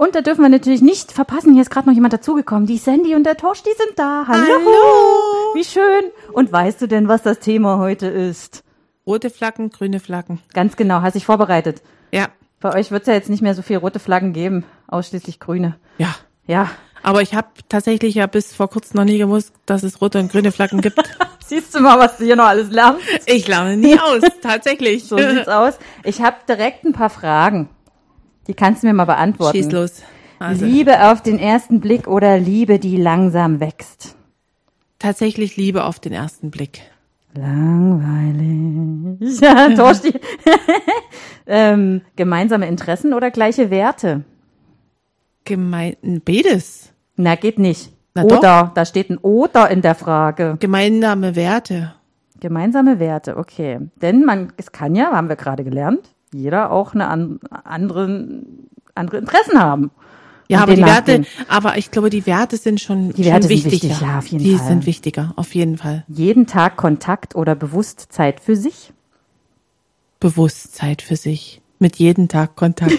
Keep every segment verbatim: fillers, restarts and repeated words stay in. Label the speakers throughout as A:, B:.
A: Und da dürfen wir natürlich nicht verpassen, hier ist gerade noch jemand dazugekommen. Die Sandy und der Torsch, die sind da. Hallo.
B: Hallo.
A: Wie schön. Und weißt du denn, was das Thema heute ist?
B: Rote Flaggen, grüne Flaggen.
A: Ganz genau, hast dich vorbereitet.
B: Ja.
A: Bei euch wird es ja jetzt nicht mehr so viel rote Flaggen geben, ausschließlich grüne.
B: Ja.
A: Ja.
B: Aber ich habe tatsächlich ja bis vor kurzem noch nie gewusst, dass es rote und grüne Flaggen gibt.
A: Siehst du mal, was du hier noch alles lernst?
B: Ich lerne nie aus, tatsächlich.
A: So sieht's aus. Ich habe direkt ein paar Fragen. Die kannst du mir mal beantworten.
B: Schieß los. Also,
A: Liebe auf den ersten Blick oder Liebe, die langsam wächst?
B: tatsächlich Liebe auf den ersten Blick.
A: Langweilig. Ja, Torsti. ähm, gemeinsame Interessen oder gleiche Werte?
B: Gemein, beides.
A: Na, geht nicht.
B: Na
A: oder,
B: doch.
A: da steht ein Oder in der Frage.
B: Gemeinsame Werte.
A: Gemeinsame Werte, okay. Denn man, es kann ja, haben wir gerade gelernt, jeder auch eine an, anderen, andere Interessen haben.
B: Ja,
A: Und
B: aber die
A: demnach
B: Werte,
A: den-
B: aber ich glaube, die Werte sind schon,
A: Die
B: schon
A: Werte sind
B: wichtiger.
A: wichtig, ja, auf jeden
B: die
A: Fall.
B: sind wichtiger, auf jeden Fall.
A: Jeden Tag Kontakt oder bewusst Zeit für sich?
B: Bewusstsein für sich. Mit jedem Tag Kontakt.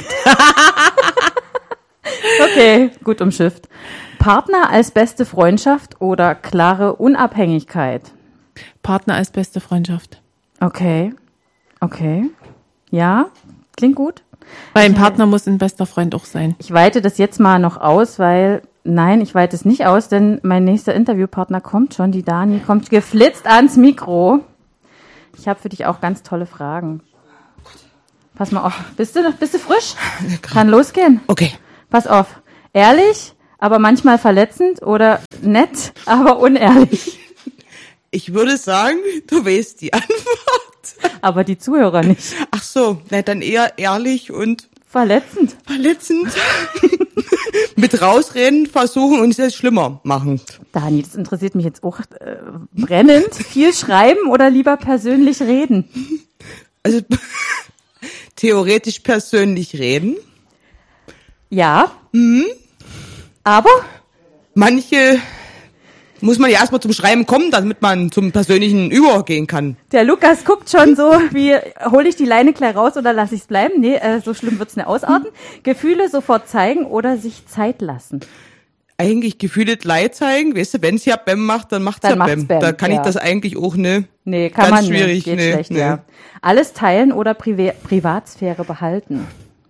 A: Okay, gut umschifft. Partner als beste Freundschaft oder klare Unabhängigkeit?
B: Partner als beste Freundschaft.
A: Okay, okay. Ja, klingt gut.
B: Weil ein Partner muss ein bester Freund auch sein.
A: Ich weite das jetzt mal noch aus, weil, nein, ich weite es nicht aus, denn mein nächster Interviewpartner kommt schon, die Dani kommt geflitzt ans Mikro. Ich habe für dich auch ganz tolle Fragen. Pass mal auf, bist du, bist du frisch? Kann losgehen.
B: Okay.
A: Pass auf, ehrlich, aber manchmal verletzend oder nett, aber unehrlich.
C: Ich würde sagen, du weißt die Antwort.
A: Aber die Zuhörer nicht.
C: Ach so, na dann eher ehrlich und
A: Verletzend.
C: verletzend. Mit rausreden versuchen und es jetzt schlimmer machen.
A: Dani, das interessiert mich jetzt auch äh, brennend. Viel schreiben oder lieber persönlich reden?
C: Also theoretisch persönlich reden.
A: Ja. Aber
C: Manche muss man ja erstmal zum Schreiben kommen, damit man zum Persönlichen übergehen kann.
A: der Lukas guckt schon so, wie hole ich die Leine gleich raus oder lasse ich es bleiben? Nee, äh, so schlimm wird's nicht ausarten. Gefühle sofort zeigen oder sich Zeit lassen?
C: Eigentlich Gefühle Leid zeigen, weißt du, wenn es ja Bäm macht, dann macht's
A: Dann
C: ja
A: macht's
C: Bäm.
A: Bäm,
C: Da kann
A: ja.
C: ich das eigentlich auch ne.
A: Nee, kann
C: Ganz
A: man
C: schwierig,
A: nicht. Geht
C: nee,
A: schlecht,
C: nee.
A: ja. Alles teilen oder Priva- Privatsphäre behalten?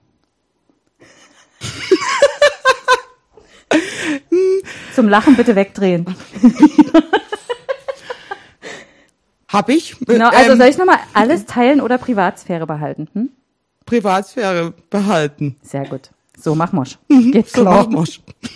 A: Zum Lachen bitte wegdrehen.
C: Hab ich.
A: Genau, also
C: ähm,
A: soll ich nochmal alles teilen oder Privatsphäre behalten? Hm?
C: Privatsphäre behalten.
A: Sehr gut. So machen wir's. Geht
C: So
A: klar.
C: machen wir's.